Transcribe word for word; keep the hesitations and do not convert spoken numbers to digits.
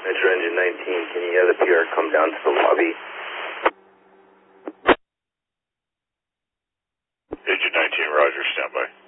Metro Engine nineteen, can you have the P R come down to the lobby? Engine nineteen, roger, standby.